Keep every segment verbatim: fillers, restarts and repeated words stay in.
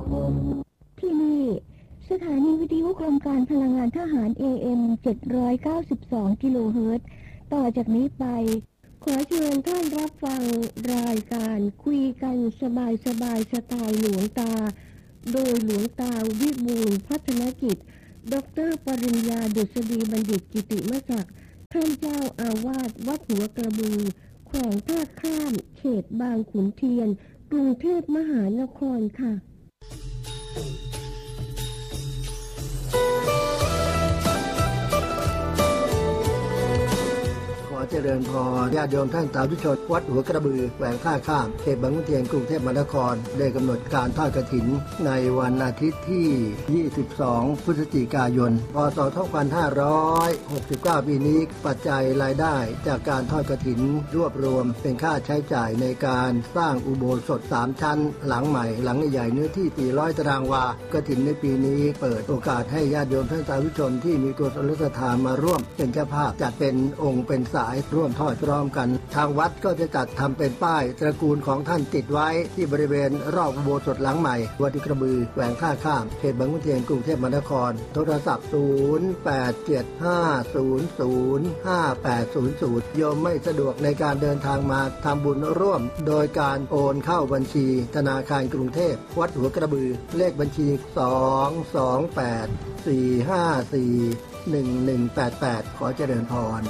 ที่นี่สถานีวิทยุกรมการพลังงานทหาร เอ เอ็ม เจ็ดร้อยเก้าสิบสอง กิโลเฮิรตซ์ต่อจากนี้ไปขอเชิญท่านรับฟังรายการคุยกันสบายสบายสไตล์หลวงตาโดยหลวงตาวิบูลย์พัฒนกิจดร.ปริญญาดุษฎีบัณฑิตกิติมศักดิ์ท่านเจ้าอาวาสวัดหัวกระบือแขวงท่าข้ามเขตบางขุนเทียนกรุงเทพมหานครค่ะเจริญพรญาติโยมท่านสาธุชนวัดหัวกระบือแขวงท่าข้ามเขตบางขุนเทียนกรุงเทพมหานครได้กำหนดการทอดกฐินในวันอาทิตย์ที่ยี่สิบสองพฤศจิกายนพ.ศ. สองพันห้าร้อยหกสิบเก้าปีนี้ปัจจัยรายได้จากการทอดกฐินรวบรวมเป็นค่าใช้จ่ายในการสร้างอุโบสถสามชั้นหลังใหม่หลังใหญ่เนื้อที่สี่ร้อยตารางวากฐินในปีนี้เปิดโอกาสให้ญาติโยมท่านสาธุชนที่มีกุศลศรัทธามาร่วมเป็นเจ้าภาพจัดเป็นองค์เป็นสายร่วมทอดพร้อมกันทางวัดก็จะจัดทำเป็นป้ายตระกูลของท่านติดไว้ที่บริเวณรอบอุโบสถหลังใหม่วัดกระบือแขวงท่าข้ามเขตบางขุนเทียนกรุงเทพมหานครโทรศัพท์ศูนย์ แปด เจ็ด ห้า ศูนย์ ศูนย์ ห้า แปด ศูนย์ ศูนย์โยมไม่สะดวกในการเดินทางมาทำบุญร่วมโดยการโอนเข้าบัญชีธนาคารกรุงเทพวัดหัวกระบือเลขบัญชีสอง สอง แปด สี่ ห้า สี่ หนึ่ง หนึ่ง แปด แปดขอเจริญพร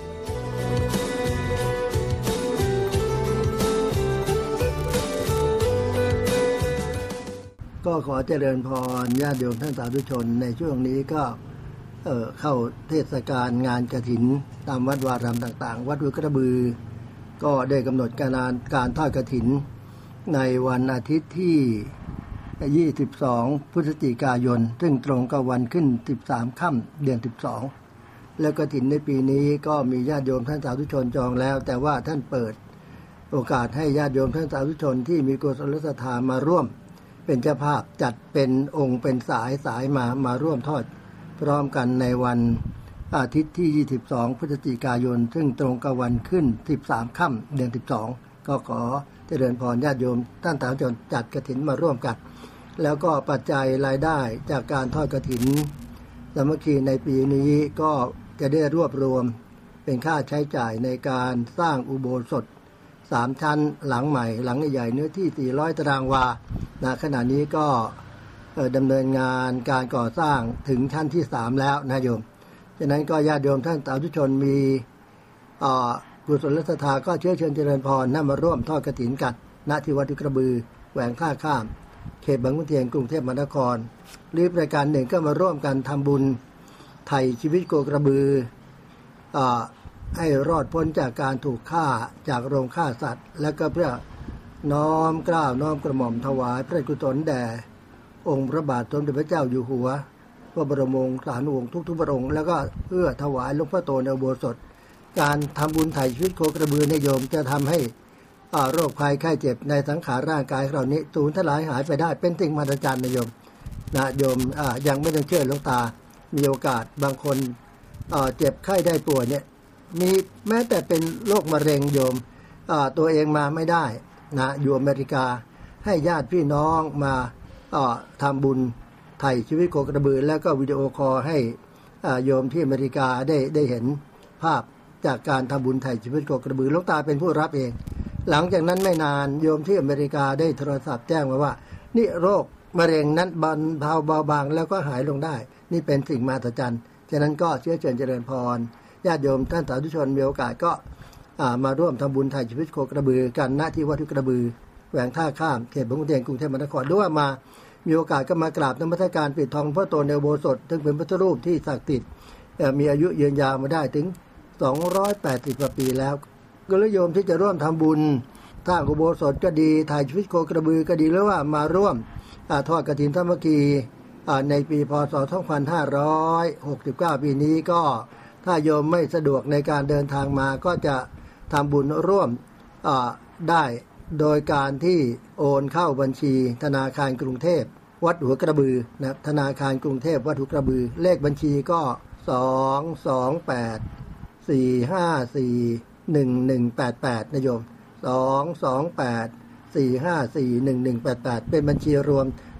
ก็ขอเจริญพรญาติโยมท่านสาธุชนในช่วงนี้ก็เอ่อเข้าเทศกาลงานกฐินตามวัดวารามต่างๆวัดหัวกระบือก็ได้กำหนดการการทอดกฐินในวันอาทิตย์ที่ยี่สิบสองพฤศจิกายนซึ่งตรงกับวันขึ้นสิบสามค่ำเดือนสิบสองแล้วกฐินในปีนี้ก็มีญาติโยมท่านสาธุชนจองแล้วแต่ว่าท่านเปิดโอกาสให้ญาติโยมท่านสาธุชนที่มีกุศลศรัทธามาร่วมเป็นเจ้าภาพจัดเป็นองค์เป็นสายสายมามาร่วมทอดพร้อมกันในวันอาทิตย์ที่ยี่สิบสองพฤศจิกายนซึ่งตรงกับวันขึ้นสิบสามค่ำเดือนสิบสองก็ขอเจริญพรญาติโยมท่านสาธุชนจัดกฐินมาร่วมกันแล้วก็ปัจจัยรายได้จากการทอดกฐินสามัคคีในปีนี้ก็จะได้รวบรวมเป็นค่าใช้จ่ายในการสร้างอุโบสถสามชั้นหลังใหม่หลังใหญ่เนื้อที่สี่ร้อยตารางวาณขณะนี้ก็ดำเนินงานการก่อสร้างถึงชั้นที่สามแล้วนะโยมฉะนั้นก็ญาติโยมท่านสาธุชนมีกุศลศรัทธาก็เชื้อเชิญเจริญพรนำมาร่วมทอดกฐินกันณที่วัดกระบือแขวงท่าข้ามเขตบางขุนเทียนกรุงเทพมหานครหรือรายการหนึ่งก็มาร่วมกันทำบุญไถ่ชีวิตโคกระบือให้รอดพ้นจากการถูกฆ่าจากโรงฆ่าสัตว์และก็เพื่อน้อมเกล้าน้อมกระหม่อมถวายพระกุศลแด่องค์พระบาทสมเด็จพระเจ้าอยู่หัวพระบรมวงศานุวงศ์ทุกๆพระองค์แล้วก็เพื่อถวายหลวงพ่อโตในอุโบสถการทำบุญไถ่ชีวิตโคกระบือในโยมจะทำให้โรคภัยไข้เจ็บในสังขารร่างกายของเรานี้สูญทลายหายไปได้เป็นสิ่งมหัศจรรย์นะโยมนะโยมยังไม่ต้องเชื่อหลวงตามีโอกาสบางคนเจ็บไข้ได้ป่วยเนี่ยมีแม้แต่เป็นโรคมะเร็งโยมตัวเองมาไม่ได้นะอยู่อเมริกาให้ญาติพี่น้องมาทำบุญไถ่ชีวิตโคกระบือแล้วก็วิดีโอคอลให้โยมที่อเมริกาได้ได้เห็นภาพจากการทำบุญไถ่ชีวิตโคกระบือหลวงตาเป็นผู้รับเองหลังจากนั้นไม่นานโยมที่อเมริกาได้โทรศัพท์แจ้งมาว่านี่โรคมะเร็งนั้นบรรเทาเบาบางแล้วก็หายลงได้นี่เป็นสิ่งมหัศจรรย์ฉะนั้นก็เชื้อเชิญเจริญพรญาติโยมท่านสาธุชนมีโอกาสก็มาร่วมทำบุญไถ่ชีวิตโคกระบือกันณที่วัดกระบือแขวงท่าข้ามเขตบางขุนเทียนกรุงเทพมหานครด้วยมามีโอกาสก็มากราบนมัสการปิดทองพระโตในอุโบสถซึ่งเป็นพระรูปที่ศักดิ์สิทธิ์มีอายุยืนยาวมาได้ถึงสองร้อยแปดสิบกว่าปีแล้วก็เลยโยมที่จะร่วมทำบุญสร้างอุโบสถก็ดีไถ่ชีวิตโคกระบือก็ดีหรือว่ามาร่วมทอดกฐินสามัคคีในปีพ.ศ. สองพันห้าร้อยหกสิบเก้าปีนี้ก็ถ้าโยมไม่สะดวกในการเดินทางมาก็จะทำบุญร่วมได้โดยการที่โอนเข้าบัญชีธนาคารกรุงเทพวัดหัวกระบือนะธนาคารกรุงเทพวัดหัวกระบือเลขบัญชีก็สอง สอง แปด สี่ ห้า สี่ หนึ่ง หนึ่ง แปด แปดนะโยมสอง สอง แปด สี่ ห้า สี่ หนึ่ง หนึ่ง แปด แปดเป็นบัญชีรวม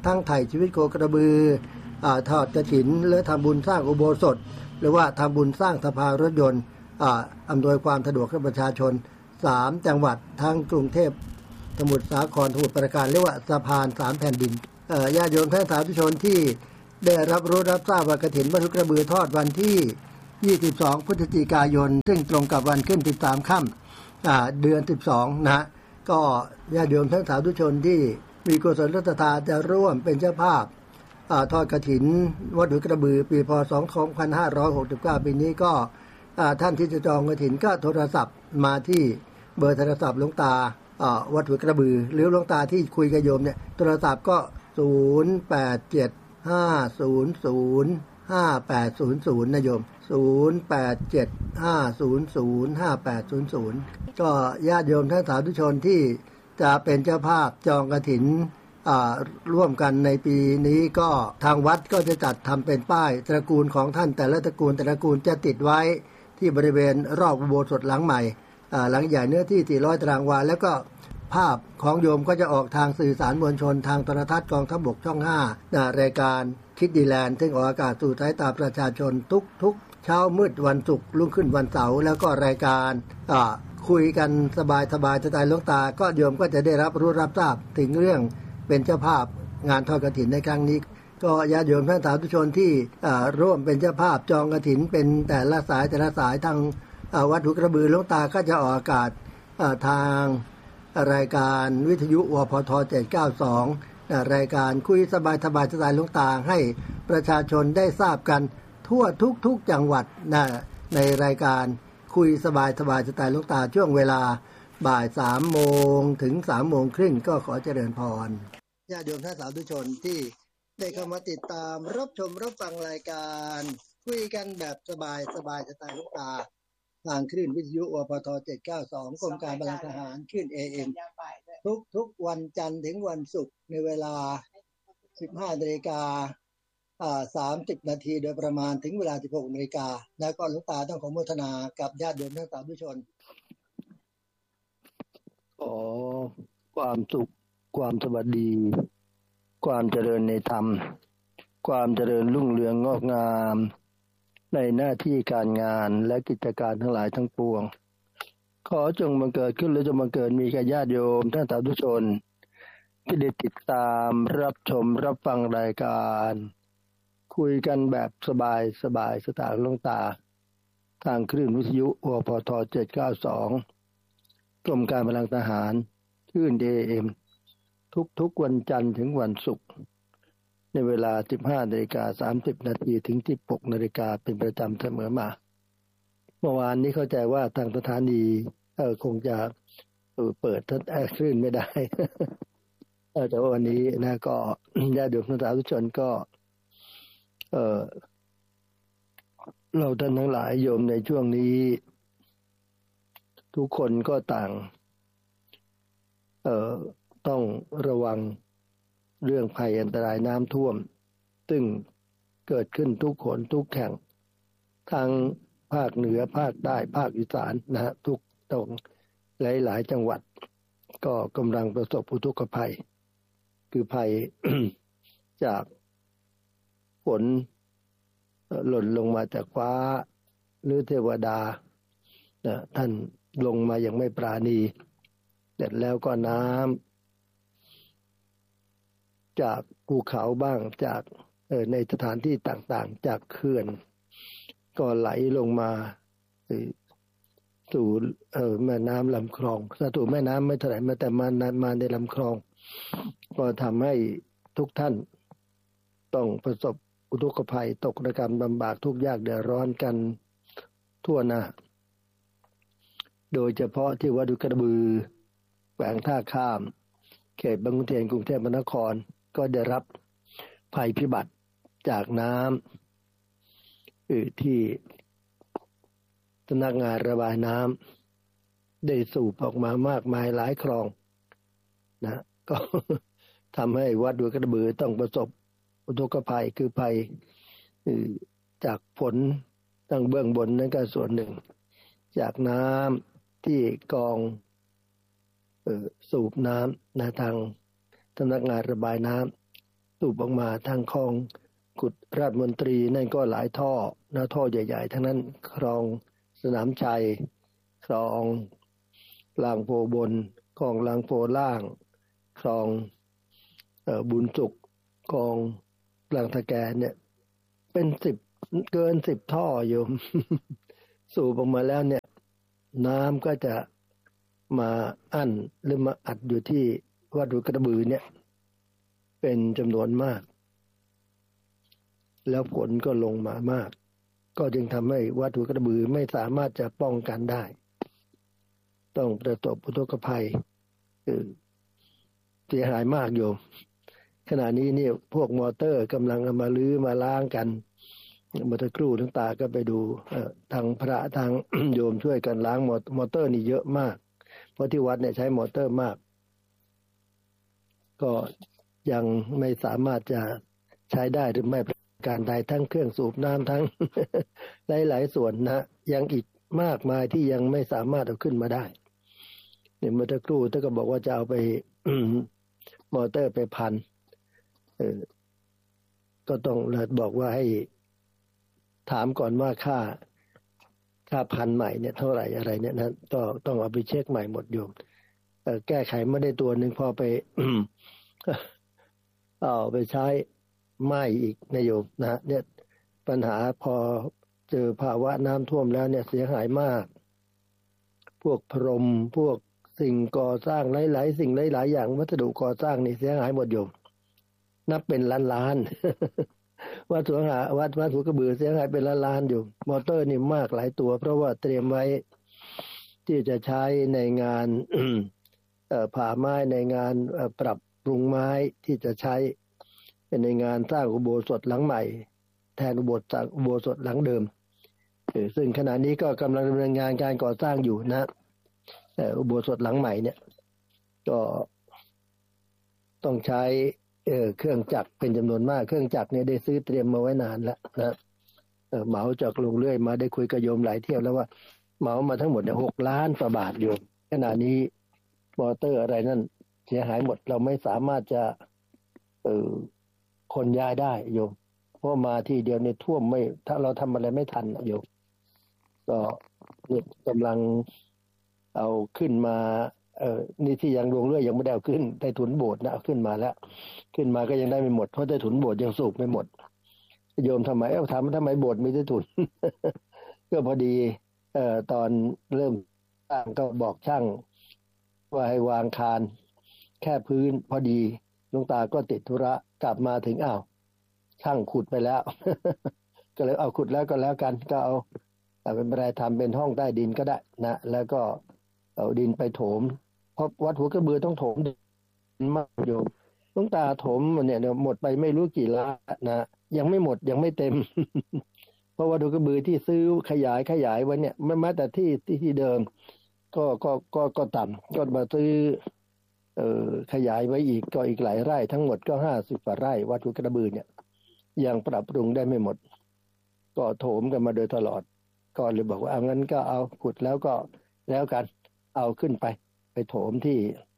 ทั้งไถ่ชีวิตโคกระบืออ่าทอดกฐินหรือทำบุญสร้างอุโบสถหรือว่าทำบุญสร้างสภารถยนต์อ่าอำนวยความสะดวกให้ประชาชนสามจังหวัดทั้งกรุงเทพสมุทรสาครสมุทรปราการเรียกว่าสะพานสามแผ่นดินญาติโยมท่านสาธุชนที่ได้รับรู้รับทราบว่ากฐินวัดหุกระบือทอดวันที่ยี่สิบสองพฤศจิกายนซึ่งตรงกับวันขึ้นสิบสามค่ำอ่าเดือนสิบสองนะก็ญาติโยมท่านสาธุชนที่มีกุศลศรัทธาจะร่วมเป็นเจ้าภาพอ่าทอดกฐินวัดหุกระบือปีพ.ศ. สองพันห้าร้อยหกสิบเก้าปีนี้ก็อ่าท่านที่จะจองกฐินก็โทรศัพท์มาที่เบอร์โทรศัพท์หลวงตาอ่าวัดหุกระบือหรือหลวงตาที่คุยกับโยมเนี่ยโทรศัพท์ก็ศูนย์แปดเจ็ด ห้า ศูนย์ ศูนย์ ห้า แปด ศูนย์ ศูนย์นะโยมศูนย์ แปด เจ็ด ห้า ศูนย์ ศูนย์ ห้า แปด ศูนย์ ศูนย์ก็ญาติโยมท่านสาธุชนที่จะเป็นเจ้าภาพจองกฐินอ่าร่วมกันในปีนี้ก็ทางวัดก็จะจัดทำเป็นป้ายตระกูลของท่านแต่ละตระกูลแต่ละตระกูลจะติดไว้ที่บริเวณรอบอุโบสถหลังใหม่อ่าหลังใหญ่เนื้อที่สี่ร้อยตารางวาแล้วก็ภาพของโยมก็จะออกทางสื่อสารมวลชนทางโทรทัศน์กองทัพบกช่องห้านะรายการคิดดีแลนด์ซึ่งออกอากาศสู่สายตาประชาชนทุกทุกเช้ามืดวันศุกร์รุ่งขึ้นวันเสาร์แล้วก็รายการอ่าคุยกันสบายสบายสไตล์หลวงตาก็โยมก็จะได้รับรู้รับทราบถึงเรื่องเป็นเจ้าภาพงานทอดกฐินในครั้งนี้ก็ญาติโยมท่านสาธุชนที่อ่าร่วมเป็นเจ้าภาพจองกฐินเป็นแต่ละสายแต่ละสายทางวัดหุกระบือหลวงตาก็จะออกอากาศทางรายการวิทยุวพทเจ็ดเก้าสองรายการคุยสบายสบายสไตล์หลวงตาให้ประชาชนได้ทราบกันทั่วทุกๆจังหวัดนะในรายการคุยสบายสบายสไตล์หลวงตาช่วงเวลาบ่ายสามโมงถึงสามโมงครึ่งก็ขอเจริญพรญาติโยมท่านสาธุชนที่ได้เข้ามาติดตามรับชมรับฟังรายการคุยกันแบบสบายสบายสไตล์หลวงตาทางคลื่นวิทยุวพทเจ็ดเก้าสองกรมการพลังทหารคลื่น เอ เอ็ม ทุกทุกวันจันทร์ถึงวันศุกร์ในเวลา สิบห้านาฬิกาอ่าสามสิบนาทีโดยประมาณถึงเวลา สิบหกนาฬิกาแล้วก็หลวงตาต้องขออนุโมทนากับญาติโยมทั้งสาธุชนขอความสุขความสวัสดีความเจริญในธรรมความเจริญรุ่งเรืองงอกงามในหน้าที่การงานและกิจการทั้งหลายทั้งปวงขอจงบังเกิดขึ้นและจงบังเกิดมีแก่ญาติโยมท่านสาธุชนที่ได้ติดตามรับชมรับฟังรายการคุยกันแบบสบายสบายสไตล์หลวงตาทางคลื่นวิทยุวพทเจ็ดเก้าสองกรมการพลังทหารคลื่น เอ เอ็ม ทุกๆวันจันทร์ถึงวันศุกร์ในเวลา สิบห้านาฬิกาสามสิบนาทีถึง สิบหกนาฬิกาเป็นประจำเสมอมาเมื่อวานนี้เข้าใจว่าทางสถานีเออคงจะเออเปิดทัศน์คลื่นไม่ได้ เออแต่ว่าวันนี้นะก็ญาติโยมสาธุชนก็เออเราท่านทั้งหลายโยมในช่วงนี้ทุกคนก็ต่างเอ่อต้องระวังเรื่องภัยอันตรายน้ำท่วมซึ่งเกิดขึ้นทุกคนทุกแห่งทั้งภาคเหนือภาคใต้ภาคอีสานนะฮะทุกตรงหลายๆจังหวัดก็กำลังประสบอุทกภัยคือภัย จากฝนหล่นลงมาจากฟ้าหรือเทวดานะท่านลงมาอย่างไม่ปราณีเสร็จแล้วก็น้ำจากภูเขาบ้างจากเอ่อในสถานที่ต่างๆจากเขื่อนก็ไหลลงมาสู่เอ่อแม่น้ำลำคลองสู่แม่น้ำไม่เท่าไหร่มาแต่มามาในลำคลองก็ทำให้ทุกท่านต้องประสบอุทกภัยตกระกำลำบากทุกข์ยากเดือดร้อนกันทั่วหน้าโดยเฉพาะที่วัดหุกระบือแขวงท่าข้ามเขตบางขุนเทียนกรุงเทพมหานครก็ได้รับภัยพิบัติจากน้ำที่สำนักงานระบายน้ำได้สูบออกมามากมายหลายคลองนะก็ทำให้วัดหุกระบือต้องประสบอุทกภัยคือภัยจากฝนตั้งเบื้องบนนั่นก็ส่วนหนึ่งจากน้ำที่กองสูบน้ำนะทางสำนักงานระบายน้ำสูบออกมาทางคลองกุฎราชมนตรีนั่นก็หลายท่อนะท่อใหญ่ๆทั้งนั้นคลองสนามชัยคลองลางโพบนคลองลางโพล่างคลองเอ่อบุญสุขคลองลางตะแกเนี่ยเป็นสิบเกินสิบท่ออยู่ สูบออกมาแล้วเนี่ยน้ำก็จะมาอั้นหรือมาอัดอยู่ที่วัดหัวกระบือเนี่ยเป็นจำนวนมากแล้วฝนก็ลงมามากก็จึงทำให้วัดหัวกระบือไม่สามารถจะป้องกันได้ต้องประสบอุทกภัยคือเสียหายมากโยมขณะนี้เนี่ยพวกมอเตอร์กำลังเอามาลื้อมาล้างกันเมื่อสักครู่ทั้งตาก็ไปดูทางพระทาง โยมช่วยกันล้างมอเตอร์นี่เยอะมากเพราะที่วัดเนี่ยใช้มอเตอร์มากก็ยังไม่สามารถจะใช้ได้หรือไม่การใดทั้งเครื่องสูบน้ำทั้ง หลายๆส่วนนะยังอีกมากมายที่ยังไม่สามารถเอาขึ้นมาได้เนี่ยเมื่อสักครู่ท่านก็บอกว่าจะเอาไป มอเตอร์ไปพันเออก็ต้องบอกว่าให้ถามก่อนว่าค่าค่าพันใหม่เนี่ยเท่าไหร่อะไรเนี่ยนะต้องต้องเอาไปเช็คใหม่หมดโยมเอ่อแก้ไขไม่ได้ตัวนึงพอไป เอาไปใช้ไหม้อีกนะโยมนะเนี่ยปัญหาพอเจอภาวะน้ำท่วมแล้วเนี่ยเสียหายมากพวกพรมพวกสิ่งก่อสร้างหลายๆสิ่งหลายๆอย่างวัสดุก่อสร้างนี่เสียหายหมดโยมนับเป็นล้านๆวัดสวนหาวัดวัดหัวกระบือเสียหายเป็นล้านๆอยู่มอเตอร์นี่มากหลายตัวเพราะว่าเตรียมไว้ที่จะใช้ในงาน เอ่อผ่าไม้ในงานปรับปรุงไม้ที่จะใช้เป็นในงานสร้างอุโบสถหลังใหม่แทนอุโบสถอุโบสถหลังเดิมซึ่งขณะนี้ก็กำลังดำเนินงานการก่อสร้างอยู่นะแต่อุโบสถหลังใหม่เนี่ยก็ต้องใช้เอ่อเครื่องจักรเป็นจำนวนมากเครื่องจักรเนี่ยได้ซื้อเตรียมมาไว้นานแล้วนะเอ่อเหมาจากลงเรื่อยมาได้คุยกับโยมหลายเที่ยวแล้วว่าเหมามาทั้งหมดเนี่ยหกล้านกว่าบาทโยมขณะนี้มอเตอร์อะไรนั่นเสียหายหมดเราไม่สามารถจะเอ่อคนย้ายได้โยมเพราะมาที่เดียวเนี่ยท่วมไม่ถ้าเราทำอะไรไม่ทันโยมก็เนี่ยกำลังเอาขึ้นมาเอ่อนี่ที่ยังลงเรื่อยยังไม่ได้เอาขึ้นใต้ถุนโบสถ์นะเอาขึ้นมาแล้วขึ้นมาก็ยังได้ไม่หมดเพราะใต้ถุนโบสถ์ยังสูบไม่หมดโยมทำไมเอ้าถามทำไมโบสถ์มีใต้ถุน ก็พอดีเอ่อตอนเริ่มสร้างก็บอกช่างว่าให้วางคานแค่พื้นพอดีหลวงตาก็ติดธุระกลับมาถึงอ้าวช่างขุดไปแล้ว ก็เลยเอาขุดแล้วก็แล้วกันก็เอาแต่เป็นไรทำเป็นห้องใต้ดินก็ได้นะแล้วก็เอาดินไปโถมเพราะวัดหัวกระบือต้องโถมดินมากโยมหลวงตาโถมเนี่ยหมดไปไม่รู้กี่ล้านนะยังไม่หมดยังไม่เต็ม เพราะวัดหัวกระบือที่ซื้อขยายขยายไว้เนี่ยไม่แม้แต่ที่ที่ที่เดิมก็ก็ก็ก็ต่ำก็มาซื้อเอ่อขยายไว้อีกก็อีกหลายไร่ทั้งหมดก็ห้าสิบกว่าไร่วัดหัวกระบือเนี่ยยังปรับปรุงได้ไม่หมดก็โถมกันมาโดยตลอดก็เลยบอกว่าเอางั้นก็เอาขุดแล้วก็แล้วกันเอาขึ้นไปไปโถมที่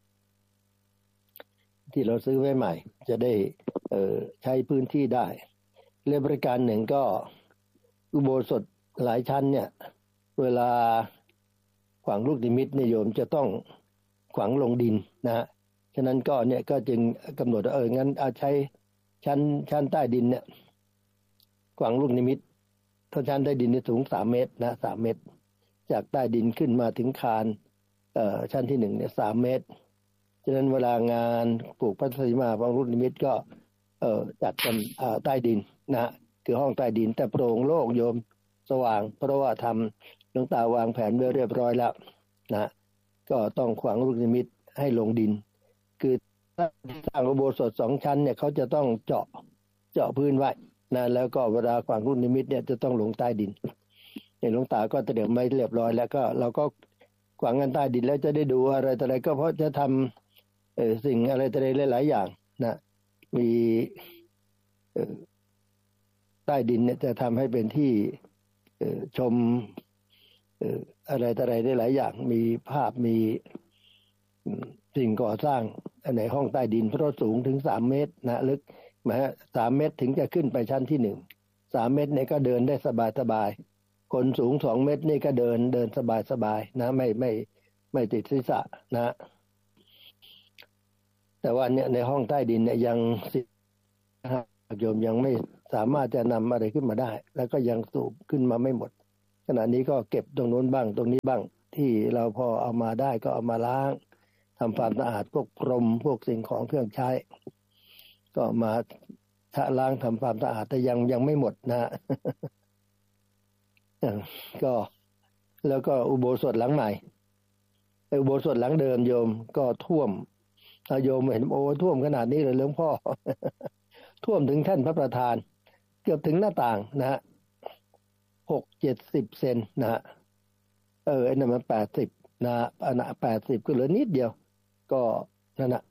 ที่เราซื้อไว้ใหม่จะได้เอ่อใช้พื้นที่ได้เรื่องบริการหนึ่งก็อุโบสถหลายชั้นเนี่ยเวลาขวางลูกนิมิตนิยมจะต้องขวางลงดินนะฮะฉะนั้นก็เนี่ยก็จึงกำหนดว่าเอองั้นเอาใช้ชั้นชั้นใต้ดินเนี่ยขวางลูกนิมิตถ้าชั้นใต้ดินนี่สูงสามเมตรนะสามเมตรจากใต้ดินขึ้นมาถึงคานเอ่อชั้นที่หนึ่งเนี่ยสามเมตรฉะนั้นเวลางานปลูกพัสดีมาขวางลูกนิมิตก็เอ่อจัดกันอ่าใต้ดินนะคือห้องใต้ดินแต่โปร่งโล่งโยมสว่างเพราะว่าทำหลวงตาวางแผนไว้เรียบร้อยแล้วนะก็ต้องขวางลูกนิมิตให้ลงดินคือถ้าสร้างอุโบสถสองชั้นเนี่ยเขาจะต้องเจาะเจาะพื้นไว้นะแล้วก็เวลาขวางลูกนิมิตเนี่ยจะต้องลงใต้ดินเนี่ยหลวงตาก็เตรียมไว้เรียบร้อยแล้วก็เราก็ขวางกันใต้ดินแล้วจะได้ดูอะไรต่ออะไรก็เพราะจะทำเอ่อสิ่งอะไรต่ออะไรหลายๆอย่างนะมีเอ่อใต้ดินเนี่ยจะทำให้เป็นที่ชมอะไรต่ออะไรได้หลายอย่างมีภาพมีสิ่งก่อสร้างในห้องใต้ดินเพราะสูงถึงสามเมตรนะลึกนะสามเมตรถึงจะขึ้นไปชั้นที่หนึ่งสามเมตรเนี่ยก็เดินได้สบายๆคนสูงสองเมตรนี่ก็เดินเดินสบายๆนะไม่ไม่ไม่ติดศีรษะนะแต่ว่าเนี่ยในห้องใต้ดินเนี่ยยังสิโยมยังไม่สามารถจะนำอะไรขึ้นมาได้แล้วก็ยังสูบขึ้นมาไม่หมดขณะนี้ก็เก็บตรงโน้นบ้างตรงนี้บ้างที่เราพอเอามาได้ก็เอามาล้างทำความสะอาดพวกพรมพวกสิ่งของเครื่องใช้ก็มาชะล้างทำความสะอาดแต่ยังยังไม่หมดนะก็แล้วก็อุโบสถหลังใหม่อุโบสถหลังเดิมโยมก็ท่วมโยมเห็นโอ้ท่วมขนาดนี้เลยหลวงพ่อ ท่วมถึงแท่นพระประธานเกือบถึงหน้าต่างนะฮะหกเจ็ดสิบเซนนะฮะเออไอ้นั่นมันแปดสิบนะอันน่ะแปดสิบก็เหลือนิดเดียวก็นั่นน่ะ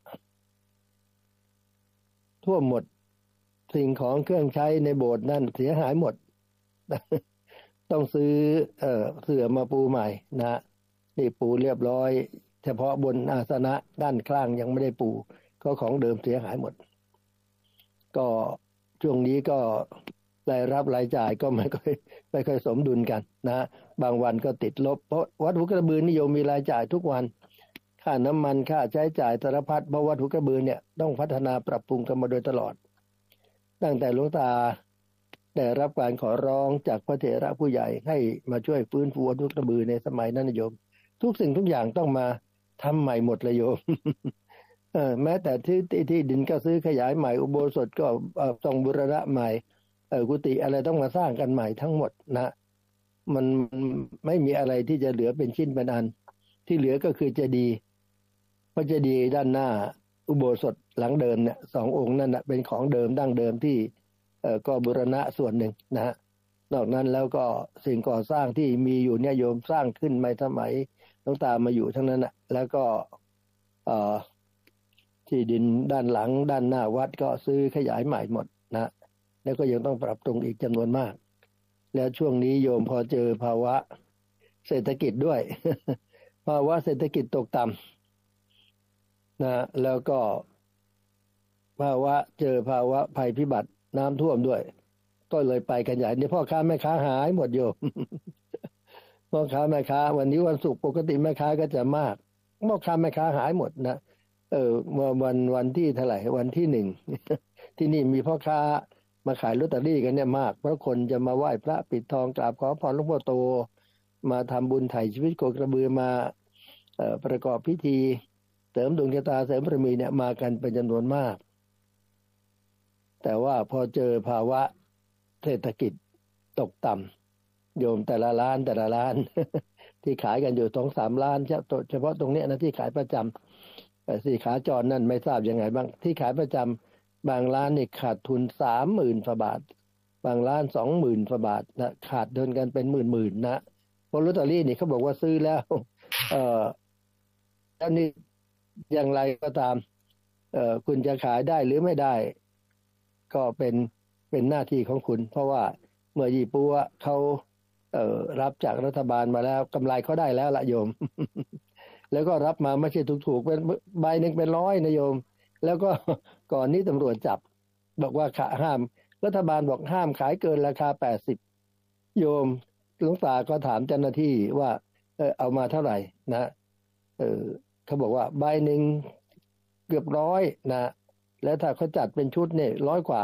ท่วมหมดสิ่งของเครื่องใช้ในโบสถ์นั่นเสียหายหมด ต้องซื้อเอ่อเสื่อมาปูใหม่นะนี่ปูเรียบร้อยเฉพาะบนอาสนะด้านข้างยังไม่ได้ปูก็ของเดิมเสียหายหมดก็ช่วงนี้ก็รายรับรายจ่ายก็ไม่ค่อยไม่ค่อยสมดุลกันนะบางวันก็ติดลบเพราะวัดหัวกระบือนิยมมีรายจ่ายทุกวันค่าน้ำมันค่าใช้จ่ายสารพัดเพราะวัดหัวกระบือเนี่ยต้องพัฒนาปรับปรุงกันมาโดยตลอดตั้งแต่หลวงตาได้รับการขอร้องจากพระเถระผู้ใหญ่ให้มาช่วยฟื้นฟูวัดหัวกระบือในสมัยนั้นโยมทุกสิ่งทุกอย่างต้องมาทำใหม่หมดเลยโยม เออแม้แต่ที่ที่ดินก็ซื้อขยายใหม่อุโบสถก็ต้องบูรณะใหม่เออกุฏิอะไรต้องมาสร้างกันใหม่ทั้งหมดนะมันไม่มีอะไรที่จะเหลือเป็นชิ้นเป็นอันที่เหลือก็คือเจดีย์พระเจดีย์ด้านหน้าอุโบสถหลังเดิมเนี่ยสององค์นั่นนะเป็นของเดิมดั้งเดิมที่เออก็บูรณะส่วนหนึ่งนะฮะนอกนั้นแล้วก็สิ่งก่อสร้างที่มีอยู่เนี่ยโยมสร้างขึ้นในสมัยหลวงตามาอยู่ทั้งนั้นนะแล้วก็เอ่อที่ดินด้านหลังด้านหน้าวัดก็ซื้อขยายใหม่หมดนะแล้วก็ยังต้องปรับปรุงอีกจำนวนมากแล้วช่วงนี้โยมพอเจอภาวะเศรษฐกิจด้วย ภาวะเศรษฐกิจตกต่ำนะแล้วก็ภาวะเจอภาวะภัยพิบัติน้ำท่วมด้วยก็เลยไปกันใหญ่นี่พ่อค้าแม่ค้าหายหมดโยม พ่อค้าแม่ค้าวันนี้วันศุกร์ปกติแม่ค้าก็จะมากพ่อค้าแม่ค้าหายหมดนะเออวันวันที่เท่าไหร่วันที่หนึ่ง ที่นี่มีพ่อค้ามาขายลอตเตอรี่กันเนี่ยมากเพราะคนจะมาไหว้พระปิดทองกราบขอพรหลวงพ่อโตมาทำบุญไถ่ชีวิตโคกระบือมาเอ่อประกอบพิธีเสริมดวงชะตาเสริมบารมีเนี่ยมากันเป็นจำนวนมากแต่ว่าพอเจอภาวะเศรษฐกิจตกต่ำโยมแต่ละร้านแต่ละร้าน ที่ขายกันอยู่สองสามล้านเฉพาะตรงนี้นะที่ขายประจำแต่สี่ขาจรนั่นไม่ทราบยังไงบ้างที่ขายประจำบางร้านนี่ขาดทุนสามหมื่นกว่าบาทบางร้านสองหมื่นกว่าบาทนะขาดเดินกันเป็นหมื่นหมื่นนะเพราะลอตเตอรี่นี่เขาบอกว่าซื้อแล้วเออแล้วนี่อย่างไรก็ตามเออคุณจะขายได้หรือไม่ได้ก็เป็นเป็นหน้าที่ของคุณเพราะว่าเมื่อยี่ปัวเขาเอ่อรับจากรัฐบาลมาแล้วกำไรเขาได้แล้วละโยม แล้วก็รับมาไม่ใช่ถูกๆเป็นใบหนึ่งเป็นร้อยนะโยมแล้วก็ก่อนนี้ตำรวจจับบอกว่าห้ามรัฐบาลบอกห้ามขายเกินราคาแปดสิบโยมหลวงตาก็ถามเจ้าหน้าที่ว่าเออเอามาเท่าไหร่นะเออเขาบอกว่าใบหนึ่งเกือบร้อยนะแล้วถ้าเขาจัดเป็นชุดเนี่ยร้อยกว่า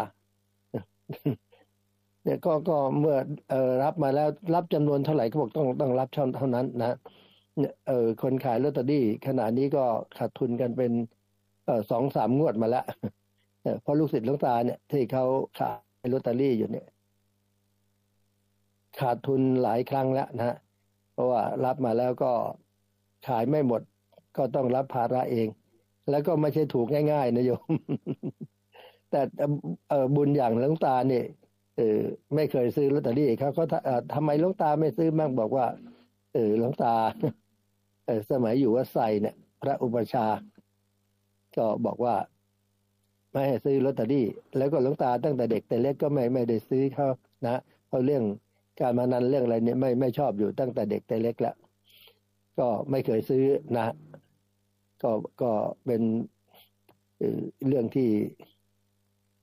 เนี่ยก็ก็เมื่อเอ่อรับมาแล้วรับจำนวนเท่าไหร่ก็บอกต้องต้องรับเท่านั้นนะเออคนขายลอตเตอรี่ขณะนี้ก็ขาดทุนกันเป็นเอ่อ สองสาม งวดมาแล้วเพราะลูกศิษย์หลวงตาเนี่ยที่เขาขายลอตเตอรี่อยู่เนี่ยขาดทุนหลายครั้งแล้วนะเพราะว่ารับมาแล้วก็ขายไม่หมดก็ต้องรับภาระเองแล้วก็ไม่ใช่ถูกง่ายๆนะโยม แต่เอ่อบุญอย่างหลวงตาเนี่ยเออไม่เคยซื้อลอตเตอรี่เขาก็ทำไมหลวงตาไม่ซื้อมั่งบอกว่าเออหลวงตาเออสมัยอยู่วัดไซเนี่ยพระอุปชาก็บอกว่าไม่ให้ซื้อลอตเตอรี่แล้วก็หลวงตาตั้งแต่เด็กแต่เล็กก็ไม่ไม่ได้ซื้อเขานะเพราะเรื่องการพนันเรื่องอะไรเนี่ยไม่ไม่ชอบอยู่ตั้งแต่เด็กแต่เล็กแล้วก็ไม่เคยซื้อนะก็ก็เป็นเรื่องที่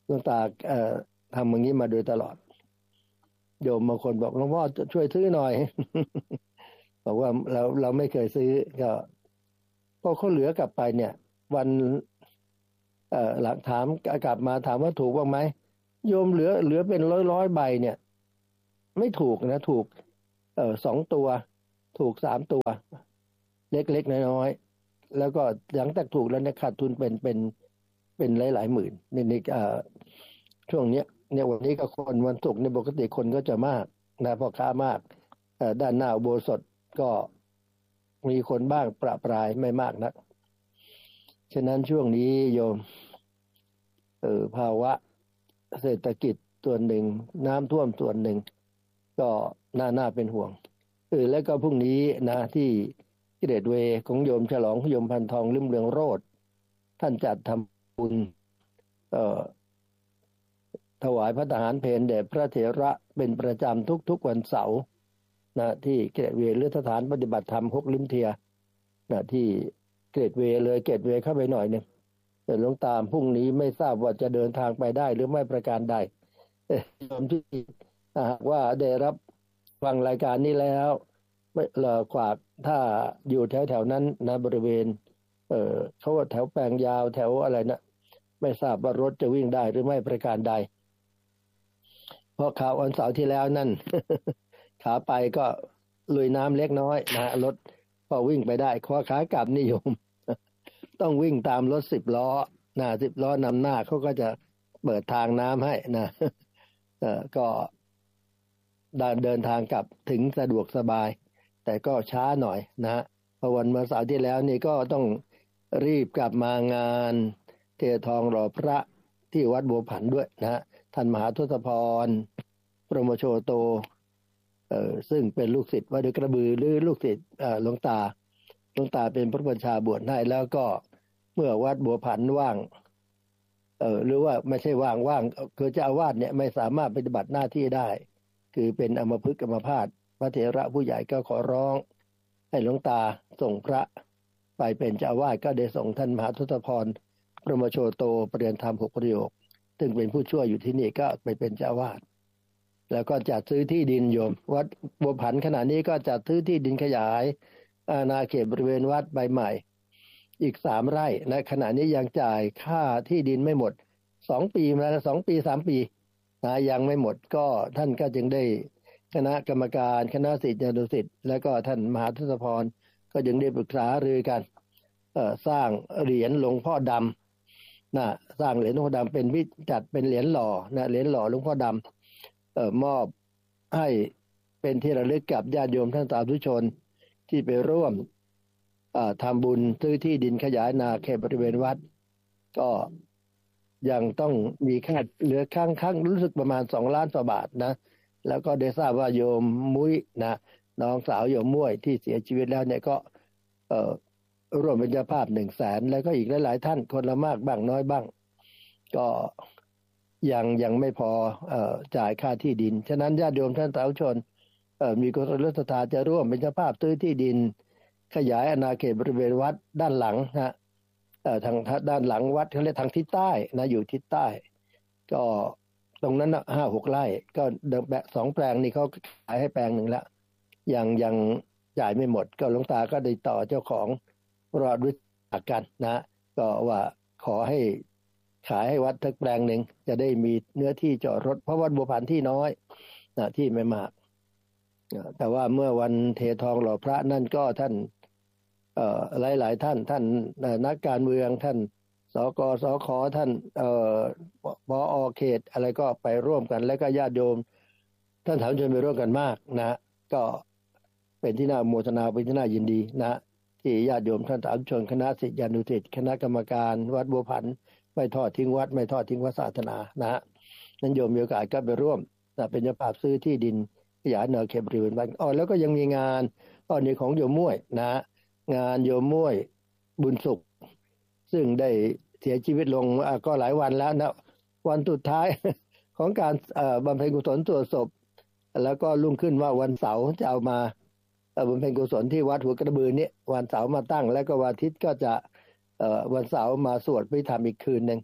หลวงตาเอ่อทำอย่างนี้มาโดยตลอดโยมบางคนบอกหลวงพ่อช่วยซื้อหน่อย บอกว่าเราเราไม่เคยซื้อก็พอเขาเหลือกลับไปเนี่ยวันเอ่อหลังถามกลับมาถามว่าถูกบ้างไหมโยมเหลือเหลือเป็นร้อยร้อยใบเนี่ยไม่ถูกนะถูกเอ่อสองตัวถูกสามตัวเล็กๆน้อยๆแล้วก็หลังจากถูกแล้วเนี่ยขาดทุนเป็นเป็นเป็นหลายๆหมื่นในในเอ่อช่วงเนี้ยเนี่ยวันนี้ก็คนวันศุกร์ในปกติคนก็จะมากนะพ่อค้ามากเอ่อด้านหน้าอุโบสถก็มีคนบ้างประปรายไม่มากนักฉะนั้นช่วงนี้โยมเอ่อภาวะเศรษฐกิจส่วนหนึ่งน้ำท่วมส่วนหนึ่งก็น่าน่าเป็นห่วงเออแล้วก็พรุ่งนี้นะที่เกรดเวย์ของโยมฉลองโยมพันทองลิ่มเรืองโรจน์ท่านจัดทำบุญเอ่อถวายพระทหารเพลแด่พระเถระเป็นประจำทุกๆวันเสาร์นะที่เกรดเวย์หรือสถานปฏิบัติธรรมหกลิ้มเทียนะที่เกรดเวย์เลยเกรดเวย์เข้าไปหน่อยนึงแต่หลวงตามพรุ่งนี้ไม่ทราบว่าจะเดินทางไปได้หรือไม่ประการใดโยมที่หากว่าได้รับฟังรายการนี้แล้วไม่เอ่อขวากถ้าอยู่แถวๆนั้นนะบริเวณเอ่อเขาว่าแถวแปลงยาวแถวอะไรนะไม่ทราบว่ารถจะวิ่งได้หรือไม่ประการใดเพราะข่าววันเสาร์ที่แล้วนั่น ขาไปก็ลุยน้ำเล็กน้อยนะรถพอวิ่งไปได้ขอขากลับนิยม ต้องวิ่งตามรถสิบล้อนะสิบล้อนำหน้าเขาก็จะเปิดทางน้ำให้นะ เอ่อก็เดินทางกลับถึงสะดวกสบายแต่ก็ช้าหน่อยนะเพราะวันเมื่อเสาร์ที่แล้วนี่ก็ต้องรีบกลับมางานเททองหล่อพระที่วัดบัวผันด้วยนะท่านมหาทศพรปรโมโชโตเอ่อซึ่งเป็นลูกศิษย์วัดกระบือหรือลูกศิษย์เอ่อหลวงตาหลวงตาเป็นพระบัญชาบวชให้แล้วก็เมื่อวัดบัวผันว่างเออหรือว่าไม่ใช่ว่างว่างคือเจ้าอาวาสเนี่ยไม่สามารถปฏิบัติหน้าที่ได้คือเป็นอัมพฤกษ์อัมพาตพระเถระผู้ใหญ่ก็ขอร้องให้หลวงตาส่งพระไปเป็นเจ้าอาวาสก็ได้ส่งท่านมหาทศพรปรโมโชโตปริยนธรรมหกประโยคซึ่งเป็นผู้ช่วยอยู่ที่นี่ก็ไปเป็นเจ้าอาวาสแล้วก็จัดซื้อที่ดินโยมวัดบัวผันขณะนี้ก็จัดซื้อที่ดินขยายอาณาเขตบริเวณวัดใบใหม่อีกสามไร่และขณะนี้ยังจ่ายค่าที่ดินไม่หมดสองปีมาแล้วสองปีสามปีนะยังไม่หมดก็ท่านก็จึงได้คณะกรรมการคณะศิษยานุศิษย์และก็ท่านมหาทศพรก็จึงได้ปรึกษารือกันเอ่อสร้างเหรียญหลวงพ่อดำนะสร้างเหรียญหลวงพ่อดำเป็นวิจัดเป็นเหรียญหล่อนะเหรียญหล่อหลวงพ่อดำเอ่อมอบให้เป็นที่ระลึกกับญาติโยมท่านสาธุชนที่ไปร่วมทำบุญซื้อที่ดินขยายนาเขตบริเวณวัดก็ยังต้องมีค่าเหลือข้างข้างรู้สึกประมาณสองล้านกว่าบาทนะแล้วก็ได้ทราบว่าโยมมุ้ยนะน้องสาวโยมมุ้ยที่เสียชีวิตแล้วเนี่ยก็เอ่อร่วมเป็นเจ้าภาพหนึ่งแสนแล้วก็อีกหลายๆท่านคนละมากบ้างน้อยบ้างก็ยังยังไม่พอเอ่อจ่ายค่าที่ดินฉะนั้นญาติโยมท่านสาธุชนเอ่อมีกุศลศรัทธาจะร่วมเป็นเจ้าภาพซื้อที่ดินขยายอาณาเขตบริเวณวัดด้านหลังนะเอ่อทางด้านหลังวัดเขาเรียกทางทิศใต้นะอยู่ทิศใต้ก็ตรงนั้นห้าหกไร่ก็แบบสองแปลงนี่เขาขายให้แปลงหนึ่งแล้วยังยังจ่ายไม่หมดก็หลวงตาก็ได้ต่อเจ้าของรอรู้จักกันนะก็ว่าขอให้ขายให้วัดทักแปลงหนึ่งจะได้มีเนื้อที่จอดรถเพราะวัดบัวผันที่น้อยนะที่ไม่มากแต่ว่าเมื่อวันเททองหล่อพระนั่นก็ท่านเอ่อหลายๆท่านท่านนักการเมืองท่านสกสคท่านเอ่อปอเขตอะไรก็ไปร่วมกันแล้วก็ญาติโยมท่านสาธุชนไปร่วมกันมากนะก็เป็นที่น่าโมทนาเป็นที่น่ายินดีนะที่ญาติโยมท่านสาธุชนคณะศิษยานุศิษย์คณะกรรมการวัดบัวผันไม่ทอดทิ้งวัดไม่ทอดทิ้งศาสนานะนั้นโยมมีโอกาสก็ไปร่วมนะเป็นเจ้าภาพซื้อที่ดินขยายแนวเขตบริเวณบ้านอ๋อแล้วก็ยังมีงานอ๋อนี่ของโยมม่วยนะงานโยมม่วยบุญสุขซึ่งได้เสียชีวิตลงก็หลายวันแล้วนะวันสุดท้ายของการบำเพ็ญกุศลสวดศพแล้วก็รุ่งขึ้นว่าวันเสาร์จะเอามาบำเพ็ญกุศลที่วัดหัวกระบือนี้วันเสาร์มาตั้งแล้วก็วันอาทิตย์ก็จะวันเสาร์มาสวดพิธรรมอีกคืนนึง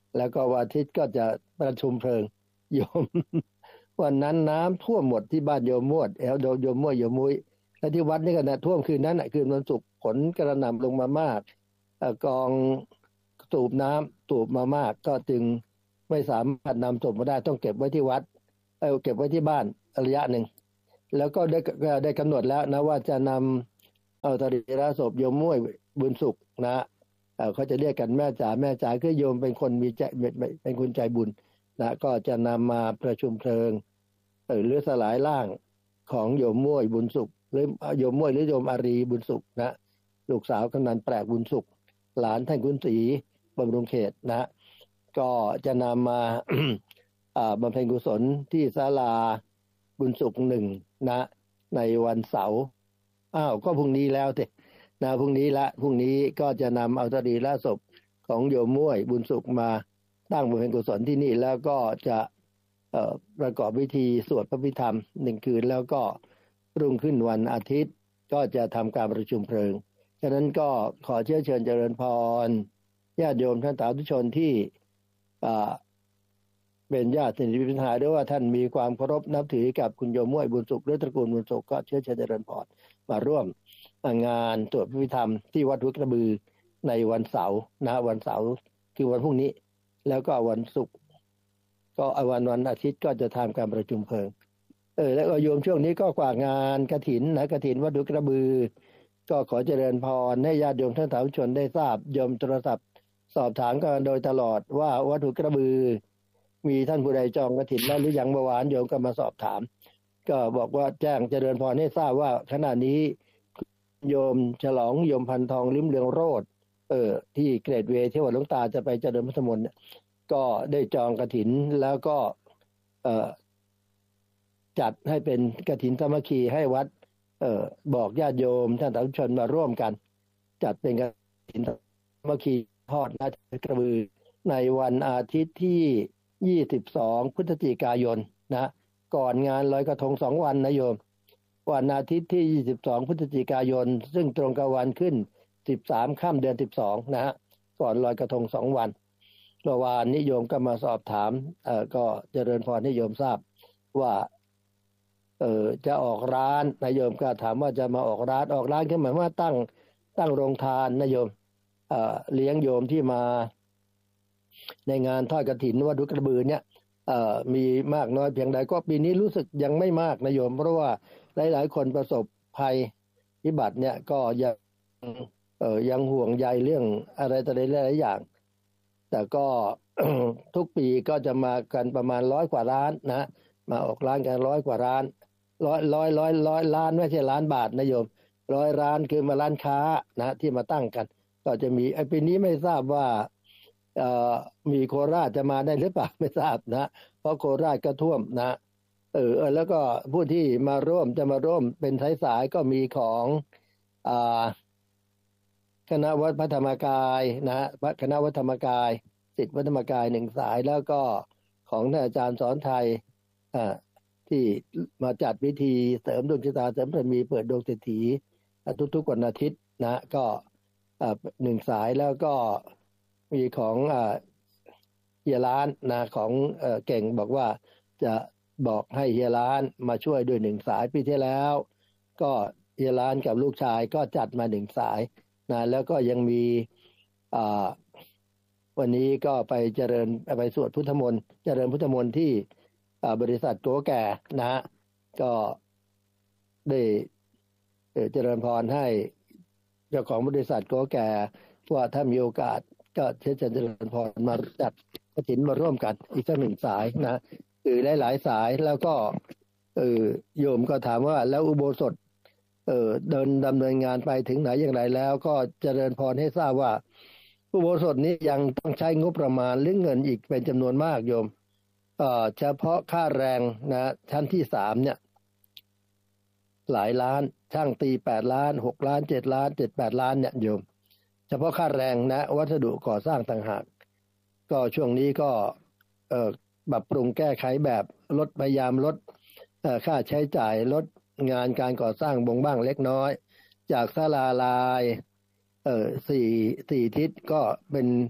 แล้วก็วันอาทิตย์ก็จะประชุมเพลิงโยม วันนั้นน้ำท่วมหมดที่บ้านโยมมวดแอลโดโยมมวดโยมมุ้ยและที่วัดนี่ก็นะท่วมคืนนั้นน่ะคืนวันศุกร์ฝนกระหน่ำลงมามากกองสูบน้ำสูบมามากก็จึงไม่สามารถนำศพมาได้ต้องเก็บไว้ที่วัดเอาเก็บไว้ที่บ้านระยะหนึ่งแล้วก็ได้ได้กำหนดแล้วนะว่าจะนำเอาสรีระศพโยมมุ้ยบุญสุขนะเขาจะเรียกกันแม่จ๋าแม่จ๋าคือโยมเป็นคนมีใจเป็นคนใจบุญนะก็จะนำมาประชุมเพลิงหรือสลายร่างของโยมมุ้ยบุญสุขหรือโยมมุ้ยหรือโยมอารีบุญสุขนะลูกสาวกำนันแปลกบุญสุขหลานท่านขุนศรีบำรุงเขตนะก็จะนำมา บำเพ็ญกุศลที่ศาลาบุญสุขหนึ่งนะในวันเสาร์อ้าวก็พรุ่งนี้แล้วสินะพรุ่งนี้ละพรุ่งนี้ก็จะนำเอาสรีระศพของโยมมุ้ยบุญสุขมาตั้งบำเพ็ญกุศลที่นี่แล้วก็จะเอ่อประกอบพิธีสวดพระพิธรรมหนึ่งคืนแล้วก็รุ่งขึ้นวันอาทิตย์ก็จะทำการประชุมเพลิงฉะนั้นก็ขอเชื้อเชิญเจริญพรญาติโยมท่านสาธุชนที่อ่าเป็นญาติสนิทมิตรหายหรือว่าท่านมีความเคารพนับถือกับคุณโยมมุ้ยบุญสุขหรือตระกูลบุญสุขก็เชื้อเชิญเจริญพรมาร่วมงานสวดพระพิธรรมที่วัดห้วยกระบือในวันเสาร์นะวันเสาร์คือวันพรุ่งนี้แล้วก็วันศุกร์ก็วันวันอาทิตย์ก็จะทำการประชุมเพลิงเออแล้วก็โยมช่วงนี้ก็กว่างานกฐินนะกฐินวัดห้วยกระบือก็ขอเจริญพรให้ญาติโยมท่านสาธุชนได้ทราบโยมโทรศัพท์สอบถามกันโดยตลอดว่าวัดห้วยกระบือมีท่านผู้ใดจองกฐินแล้วหรือยังเมื่อวานโยมก็มาสอบถามก็บอกว่าแจ้งเจริญพรให้ทราบว่าขณะนี้โยมฉลองโยมพันทองลิ้มเรืองโรจน์เออที่เกรดเวย์ที่วัดหลวงตาจะไปเจริญพุทธมนต์ก็ได้จองกฐินแล้วก็เอ่อจัดให้เป็นกฐินสามัคคีให้วัดเอ่อบอกญาติโยมท่านสาธุชนมาร่วมกันจัดเป็นกฐินสามัคคีทอดนาทีกระบือในวันอาทิตย์ที่ยี่สิบสองพฤศจิกายนนะก่อนงานลอยกระทงสองวันนะโยมวันอาทิตย์ที่ยี่สิบสองพฤศจิกายนซึ่งตรงกับวันขึ้นสิบสามค่ำเดือนสิบสองนะฮะก่อนลอยกระทงสองวันเมื่อวานนิยมก็มาสอบถามเอ่อก็เจริญพรนิยมทราบว่าเอ่อจะออกร้านนายโยมก็ถามว่าจะมาออกร้านออกร้านคือหมายว่าตั้งตั้งโรงทานนายโยมเอ่อเลี้ยงโยมที่มาในงานทอดกฐินวัดห้วยกระบือเนี่ยเอ่อมีมากน้อยเพียงใดก็ปีนี้รู้สึกยังไม่มากนายโยมเพราะว่าหลายๆคนประสบภัยพิบัติเนี่ยก็ยังเอ่อยังห่วงใยเรื่องอะไรต่ออะไรหลายอย่างแต่ก็ ทุกปีก็จะมากันประมาณร้อยกว่าล้านนะมาออกร้านกันร้อยกว่าร้านร้อยร้อยร้อยร้อยล้านไม่ใช่ล้านบาทนะโยมร้อยล้านคือมาร้านค้านะที่มาตั้งกันก็จะมีไอ้ปีนี้ไม่ทราบว่าเอ่อมีโคราชจะมาได้หรือเปล่าไม่ทราบนะเพราะโคราชก็ท่วมนะเออเออแล้วก็ผู้ที่มาร่วมจะมาร่วมเป็นสายๆก็มีของอ่าคณะวัดพระธรรมกายนะคณะวัดธรรมกายศิษย์วัดธรรมกายหนึ่งสายแล้วก็ของท่านอาจารย์สอนไทยอ่าที่มาจัดพิธีเสริมดวงชะตาเสริมบารมีเปิดดวงเศรษฐีทุกๆวันอาทิตย์นะก็อ่าหนึ่งสายแล้วก็มีของอ่าเฮียล้านนะของเอ่อเก่งบอกว่าจะบอกให้เฮียล้านมาช่วยด้วยหนึ่งสายปีที่แล้วก็เฮียล้านกับลูกชายก็จัดมาหนึ่งสายนะแล้วก็ยังมีอ่าวันนี้ก็ไปเจริญไปสวดพุทธมนต์เจริญพุทธมนต์ที่บริษัทโกแก่นะก็ได้เจริญพรให้เจ้าของบริษัทโกแก่ว่าถ้ามีโอกาสก็เชิญเจริญพรมาจัดกฐินมาร่วมกันอีกสักหนึ่งสายนะคือหลายๆสายแล้วก็เออโยมก็ถามว่าแล้วอุโบสถเออเดินดำเนินงานไปถึงไหนอย่างไรแล้วก็เจริญพรให้ทราบว่าอุโบสถนี้ยังต้องใช้งบประมาณหรือเงินอีกเป็นจำนวนมากโยมเอ่อเฉพาะค่าแรงนะชั้นที่สามเนี่ยหลายล้านช่างตีแปดล้านหกล้านเจ็ดล้านเจ็ดแปดล้านเนี่ยโยมเฉพาะค่าแรงนะวัสดุก่อสร้างต่างหากก็ช่วงนี้ก็เอ่อปรับปรุงแก้ไขแบบลดพยายามลดเอ่อค่าใช้จ่ายลดงานการก่อสร้างบงบ้างเล็กน้อยจากศาลาลายเอ่อสี่สี่ทิศก็เป็น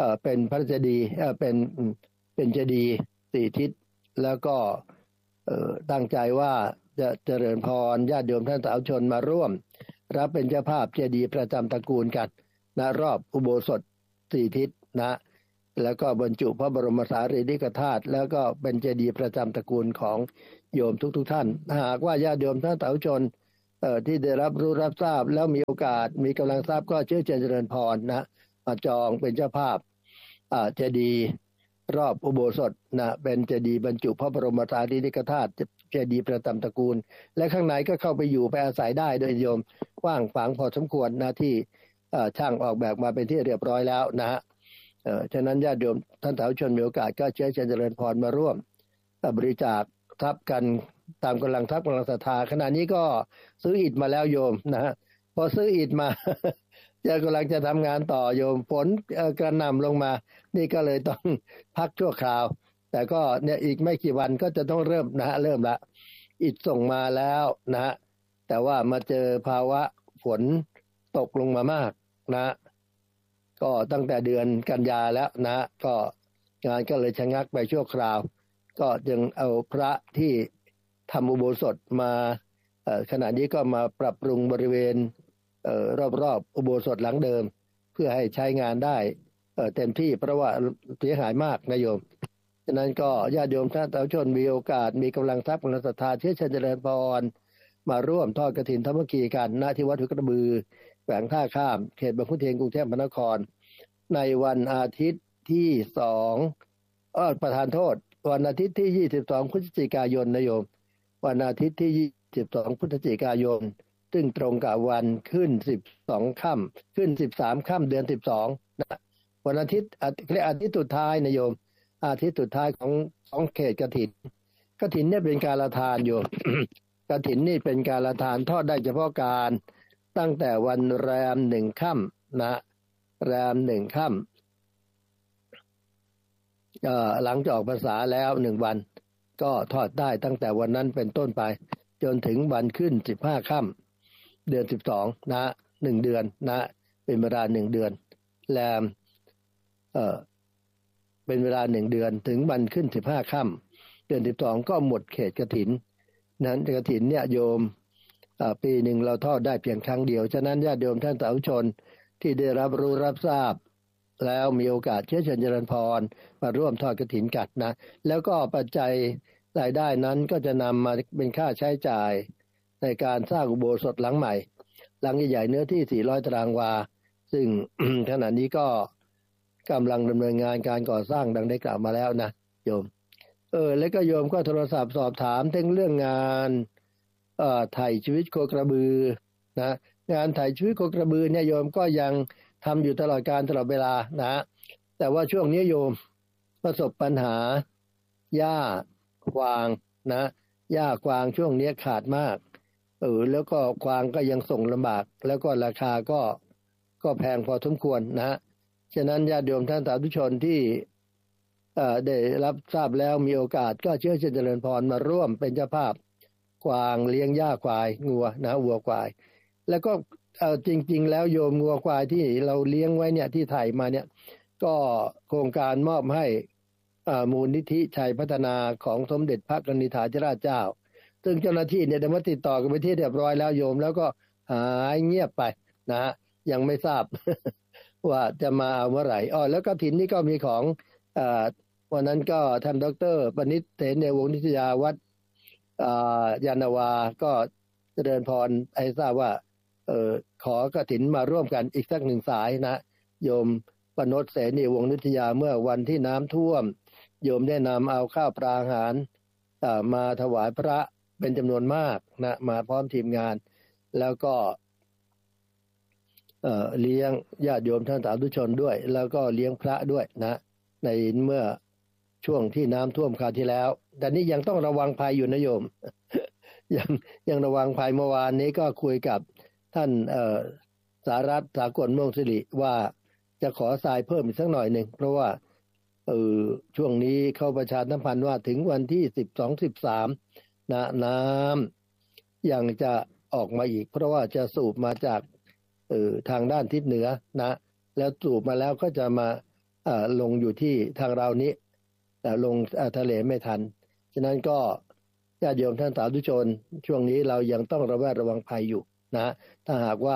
เอ่อเป็นพระเจดีย์เอ่อเป็นเป็นเจดีย์สี่ทิศแล้วก็เอ่อตั้งใจว่าจะเจริญพรญาติโยมท่านสาธุชนมาร่วมรับเป็นเจ้าภาพเจดีย์ประจำตระกูลกันนะรอบอุโบสถสี่ทิศนะแล้วก็บรรจุพระบรมสารีริกธาตุแล้วก็เป็นเจดีย์ประจำตระกูลของโยมทุกๆ ท่านหากว่าญาติโยมท่านสาธุชนเอ่อที่ได้รับรู้รับทราบแล้วมีโอกาสมีกำลังทรัพย์ก็เชิญเจริญพรนะมาจองเป็นเจ้าภาพอ่าเจดีย์รอบอุโบสถนะเป็นเจดีย์บรรจุพระบรมสารีริกธาตุเจดีย์ประจำตระกูลและข้างในก็เข้าไปอยู่ไปอาศัยได้โดยโยมกว้างขวางพอสมควรนะที่ช่างออกแบบมาเป็นที่เรียบร้อยแล้วนะฮะเอ่อฉะนั้นญาติโยมท่านสาธุชนมีโอกาสก็เชิญเจริญพรมาร่วมบริจาคทรัพย์กันตามกำลังทรัพย์กำลังศรัทธาขณะนี้ก็ซื้ออิฐมาแล้วโยมนะฮะพอซื้ออิฐมา จะกำลังจะทำงานต่อโยมฝนกระหน่ำลงมานี่ก็เลยต้องพักชั่วคราวแต่ก็เนี่ยอีกไม่กี่วันก็จะต้องเริ่มนะฮะเริ่มละอิฐส่งมาแล้วนะฮะแต่ว่ามาเจอภาวะฝนตกลงมามากนะก็ตั้งแต่เดือนกันยาแล้วนะก็งานก็เลยชะงักไปชั่วคราวก็จึงเอาพระที่ทำอุโบสถมาขณะนี้ก็มาปรับปรุงบริเวณรอบๆอุโบสถหลังเดิมเพื่อให้ใช้งานได้เต็มที่เพราะว่าเสียหายมากนะโยมฉะนั้นก็ญาติโยมท่านสาธุชนมีโอกาสมีกำลังทรัพย์กำลังศรัทธาเชื้อเชิญเจริญพรมาร่วมทอดกฐินธรรมกีกันณที่วัดหุกระบือแขวงท่าข้ามเขตบางขุนเทียนกรุงเทพมหานครในวันอาทิตย์ที่สองเอ่อประธานโทษวันอาทิตย์ที่ยี่สิบสองพฤศจิกายนนะโยมวันอาทิตย์ที่ยี่สิบสองพฤศจิกายนซึ่งตรงกับวันขึ้นสิบสองค่ำขึ้นสิบสามค่ำเดือนสิบสองนะวันอาทิตย์เรียกอาทิตย์สุดท้ายนะโยมอาทิตย์สุดท้ายของของเขตกฐินกฐินเนี่ยเป็นการละทานโยม กฐินนี่เป็นการละทานทอดได้เฉพาะการตั้งแต่วันแรมหนึ่งค่ำนะแรมหนึ่งค่ำเอ่อหลังจากออกพรรษาแล้วหนึ่งวันก็ทอดได้ตั้งแต่วันนั้นเป็นต้นไปจนถึงวันขึ้นสิบห้าค่ำเดือนสิบสองนะหนึ่งเดือนนะเป็นเวลาหนึ่งเดือนแรมเอ่อเป็นเวลาหนึ่งเดือนถึงวันขึ้นสิบห้าค่ำเดือนสิบสองก็หมดเขตกฐินนั้นกฐินเนี่ยโยมปีหนึ่งเราทอดได้เพียงครั้งเดียวฉะนั้นญาติโยมท่านสาธุชนที่ได้รับรู้รับทราบแล้วมีโอกาสเชื้อเชิญเจริญพรมาร่วมทอดกฐินกันนะแล้วก็ปัจจัยรายได้นั้นก็จะนำมาเป็นค่าใช้จ่ายในการสร้างอุโบสถหลังใหม่หลังใหญ่ๆเนื้อที่สี่ร้อยตารางวาซึ่ง ขณะนี้ก็กำลังดำเนินงานการก่อสร้างดังได้กล่าวมาแล้วนะโยมเออแล้วก็โยมก็โทรศัพท์สอบถามถึงเรื่องงานเอ่อไถ่ชีวิตโคกระบือนะงานไถ่ชีวิตโคกระบือเนี่ยโยมก็ยังทำอยู่ตลอดการตลอดเวลานะแต่ว่าช่วงนี้โยมประสบปัญหาหญ้าควางนะหญ้าควางช่วงนี้ขาดมากเออแล้วก็ควางก็ยังส่งลำบากแล้วก็ราคาก็ก็แพงพอสมควรนะฉะนั้นญาติโยมท่านสาธุชนที่เอ่อได้รับทราบแล้วมีโอกาสก็เชิญเจริญพรมาร่วมเป็นเจ้าภาพควางเลี้ยงหญ้าควายงัวนะวัวควายแล้วก็เอ่อจริงๆแล้วโยมงัวควายที่เราเลี้ยงไว้เนี่ยที่ไถ่มาเนี่ยก็โครงการมอบให้อ่ามูลนิธิชัยพัฒนาของสมเด็จพระกนิษฐาธิราชเจ้าซึ่งเจ้าหน้าที่เนี่ยได้มาติดต่อกันไปที่เรียบร้อยแล้วโยมแล้วก็หายเงียบไปนะยังไม่ทราบ ว่าจะมาเอาเมื่อไหร่อ๋อแล้วกฐินนี่ก็มีของอ่าวันนั้นก็ท่านดร.ปณิตเถรในวงศ์นิตยาวัดอ่ายานาวาก็เจริญพรให้ทราบว่าเอ่อขอกฐินมาร่วมกันอีกสักหนึ่งสายนะโยมปนดเสนีวงศ์นิตยาเมื่อวันที่น้ำท่วมโยมได้นำเอาข้าวปลาอาหารอ่ามาถวายพระเป็นจำนวนมากนะมาพร้อมทีมงานแล้วก็เอ่อเลี้ยงญาติโยมท่านสาธุชนด้วยแล้วก็เลี้ยงพระด้วยนะในเมื่อช่วงที่น้ำท่วมคราวที่แล้วแต่นี้ยังต้องระวังภัยอยู่นะโยม ยังยังระวังภัยเมื่อวานนี้ก็คุยกับท่านเอ่อสารัตน์สากลม่วงสิริว่าจะขอทรายเพิ่มอีกสักหน่อยหนึ่งเพราะว่าเออช่วงนี้เข้าประชาสัมพันธ์ว่าถึงวันที่สิบสอง สิบสามนะน้ำยังจะออกมาอีกเพราะว่าจะสูบมาจากเออทางด้านทิศเหนือนะแล้วสูบมาแล้วก็จะมาลงอยู่ที่ทางเรานี้แต่ลงทะเลไม่ทันฉะนั้นก็ญาติโยมท่านสาธุชนช่วงนี้เรายังต้องระแวดระวังภัยอยู่นะถ้าหากว่า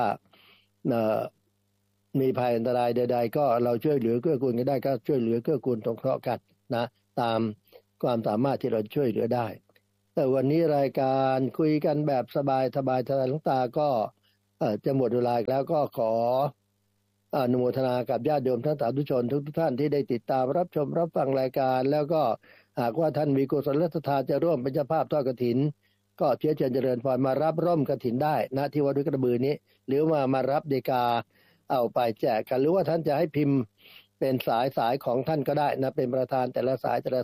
มีภัยอันตรายใดๆก็เราช่วยเหลือเกื้อกูลกันได้ก็ช่วยเหลือเกื้อกูลตรงเคราะห์กันนะตามความสามารถที่เราช่วยเหลือได้แต่วันนี้รายการคุยกันแบบสบายสบายทนายหลวงตาก็จะหมดเวลาแล้วก็ขออนุโมทนากับญาติโยมท่านสาธุชนทุกท่านที่ได้ติดตามรับชมรับฟังรายการแล้วก็หากว่าท่านมีกุศลศรัทธาจะร่วมเป็นเจ้าภาพทอดกฐินก็เชื้อเชิญเจริญพรมารับร่มกฐินได้นะที่วัดห้วยกระบือนี้หรือมามารับเดกาเอาไปแจกกันหรือว่าท่านจะให้พิมพ์เป็นสายสายของท่านก็ได้นะเป็นประธานแต่ละสายแต่ละ